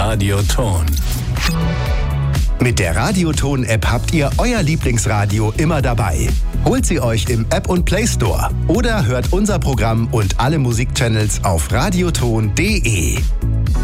Radioton. Mit der Radioton-App habt ihr euer Lieblingsradio immer dabei. Holt sie euch im App- und Play Store oder hört unser Programm und alle Musikchannels auf radioton.de.